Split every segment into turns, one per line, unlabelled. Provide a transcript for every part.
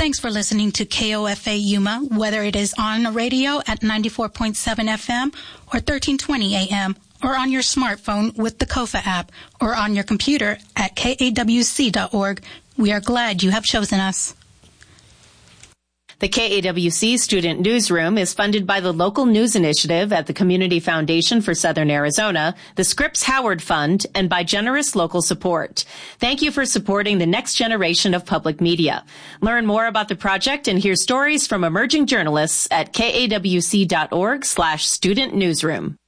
Thanks for listening to KOFA Yuma, whether it is on the radio at 94.7 FM or 1320 AM, or on your smartphone with the KOFA app, or on your computer at kawc.org. We are glad you have chosen us.
The KAWC Student Newsroom is funded by the Local News Initiative at the Community Foundation for Southern Arizona, the Scripps Howard Fund, and by generous local support. Thank you for supporting the next generation of public media. Learn more about the project and hear stories from emerging journalists at kawc.org/student newsroom.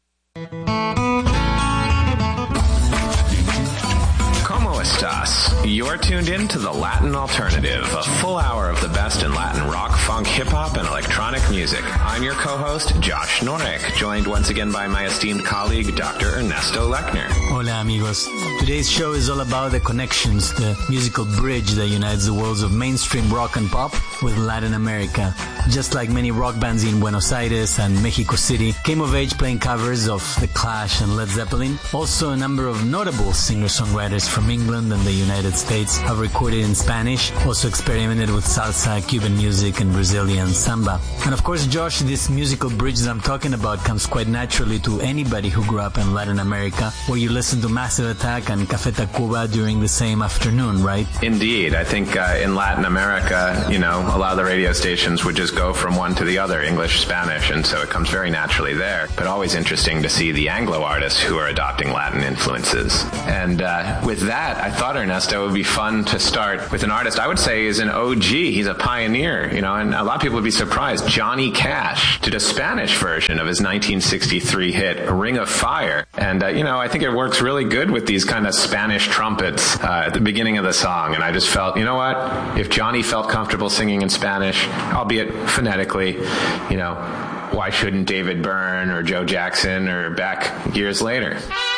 You're tuned in to The Latin Alternative, a full hour of the best in Latin rock, funk, hip-hop, and electronic music. I'm your co-host, Josh Norek, joined once again by my esteemed colleague, Dr. Ernesto Lechner.
Hola, amigos. Today's show is all about the connections, the musical bridge that unites the worlds of mainstream rock and pop with Latin America. Just like many rock bands in Buenos Aires and Mexico City came of age playing covers of The Clash and Led Zeppelin, also a number of notable singer-songwriters from England and the United States have recorded in Spanish, also experimented with salsa, Cuban music, and Brazilian samba. And of course, Josh, this musical bridge that I'm talking about comes quite naturally to anybody who grew up in Latin America, where you listen to Massive Attack and Café Tacuba during the same afternoon, right?
Indeed. I think in Latin America, a lot of the radio stations would just go from one to the other, English, Spanish, and so it comes very naturally there. But always interesting to see the Anglo artists who are adopting Latin influences. And with that, I thought, Ernesto, it would be fun to start with an artist I would say is an OG. He's a pioneer, and a lot of people would be surprised. Johnny Cash did a Spanish version of his 1963 hit Ring of Fire. And, I think it works really good with these kind of Spanish trumpets at the beginning of the song. And I just felt, you know what? If Johnny felt comfortable singing in Spanish, albeit phonetically, why shouldn't David Byrne or Joe Jackson or Beck years later?